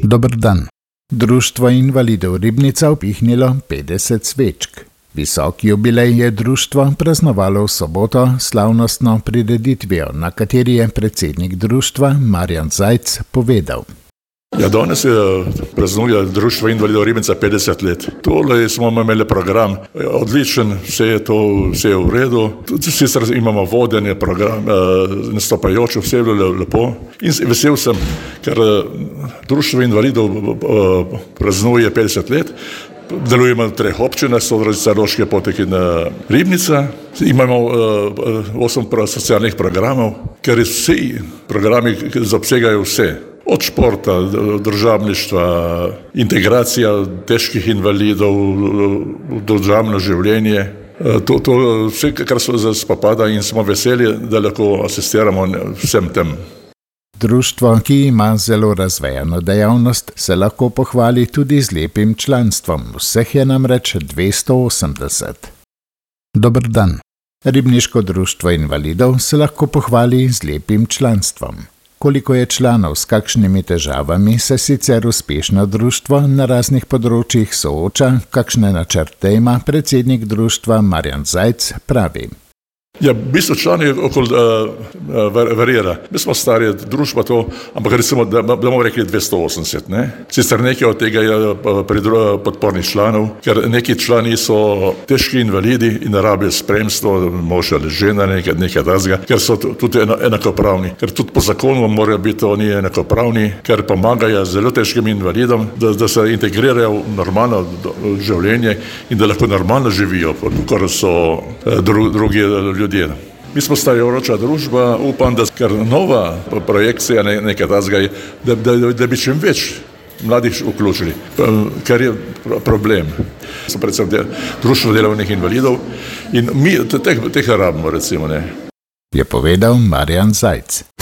Dober dan. Društvo invalidov Ribnica upihnilo 50 svečk. Visok jubilej je društvo praznovalo v soboto slavnostno prireditvijo, na kateri je predsednik društva Marjan Zajc povedal. Danes praznuje Društvo invalidov Ribnica 50 let. Tole smo imeli program, odličen, vse je v redu. Sicer imamo vodenje program, nastopajoče, vse je bilo lepo. In vesel sem, ker Društvo invalidov praznuje 50 let. Delujemo v 3 občinah, Sodražica, Roške Potok in Ribnica. Imamo 8 socialnih programov, ker vsi programi obsegajo vse. Od športa, družabništva, integracija težkih invalidov, družabno življenje. To vse, kar se spopada, in smo veseli, da lahko asistiramo vsem tem. Društvo, ki ima zelo razvejano dejavnost, se lahko pohvali tudi z lepim članstvom. Vseh je namreč 280. Dober dan. Ribniško društvo invalidov se lahko pohvali z lepim članstvom. Koliko je članov s kakšnimi težavami, se sicer uspešno društvo na raznih področjih sooča, kakšne načrte ima predsednik društva Marjan Zajc, pravi. V bistvu člani okoli varira. Mi smo stari družba to, ampak recimo, da bomo rekli 280, ne? Sicer nekaj od tega je pri podpornih članov, ker neki člani so težki invalidi in rabijo spremstvo, mož ali žena, nekaj takega, ker so tudi enakopravni. Ker tudi po zakonu morajo biti oni enakopravni, ker pomagajo zelo težkim invalidom, da se integrirajo v normalno življenje in da lahko normalno živijo, kot so drugi ljudje. Mi smo starajoča družba, upam, da ker nova projekcija nekaj takega je, da bi čim več mladih vključili, ker je problem. So predvsem društvo delovnih invalidov in mi teh rabimo, recimo, ne. Je povedal Marjan Zajc.